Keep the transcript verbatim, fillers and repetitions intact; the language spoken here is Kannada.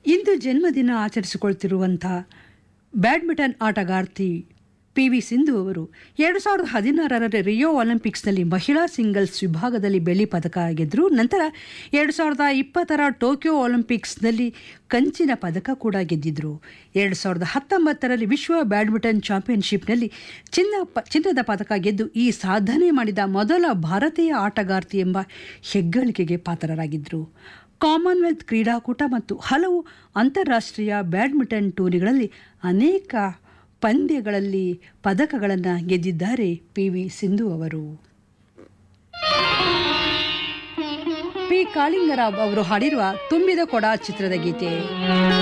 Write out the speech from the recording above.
ಇಂದು ಜನ್ಮದಿನ ಆಚರಿಸಿಕೊಳ್ತಿರುವಂಥ ಬ್ಯಾಡ್ಮಿಂಟನ್ ಆಟಗಾರ್ತಿ ಪಿ ವಿ ಸಿಂಧು ಅವರು ಎರಡು ಸಾವಿರದ ಹದಿನಾರರ ರಿಯೋ ಒಲಿಂಪಿಕ್ಸ್ನಲ್ಲಿ ಮಹಿಳಾ ಸಿಂಗಲ್ಸ್ ವಿಭಾಗದಲ್ಲಿ ಬೆಳ್ಳಿ ಪದಕ ಗೆದ್ದರು. ನಂತರ ಎರಡು ಸಾವಿರದ ಇಪ್ಪತ್ತರ ಟೋಕಿಯೋ ಒಲಿಂಪಿಕ್ಸ್ನಲ್ಲಿ ಕಂಚಿನ ಪದಕ ಕೂಡ ಗೆದ್ದಿದ್ದರು. ಎರಡು ಸಾವಿರದ ಹತ್ತೊಂಬತ್ತರಲ್ಲಿ ವಿಶ್ವ ಬ್ಯಾಡ್ಮಿಂಟನ್ ಚಾಂಪಿಯನ್ಶಿಪ್ನಲ್ಲಿ ಚಿನ್ನ ಪ ಚಿನ್ನದ ಪದಕ ಗೆದ್ದು ಈ ಸಾಧನೆ ಮಾಡಿದ ಮೊದಲ ಭಾರತೀಯ ಆಟಗಾರ್ತಿ ಎಂಬ ಹೆಗ್ಗಳಿಕೆಗೆ ಪಾತ್ರರಾಗಿದ್ದರು. ಕಾಮನ್ವೆಲ್ತ್ ಕ್ರೀಡಾಕೂಟ ಮತ್ತು ಹಲವು ಅಂತಾರಾಷ್ಟ್ರೀಯ ಬ್ಯಾಡ್ಮಿಂಟನ್ ಟೂರ್ನಿಗಳಲ್ಲಿ ಅನೇಕ ಪಂದ್ಯಗಳಲ್ಲಿ ಪದಕಗಳನ್ನು ಗೆದ್ದಿದ್ದಾರೆ ಪಿ ವಿ ಸಿಂಧು ಅವರು. ಪಿ ಕಾಳಿಂಗರಾವ್ ಅವರು ಹಾಡಿರುವ ತುಂಬಿದ ಕೊಡ ಚಿತ್ರದ ಗೀತೆ.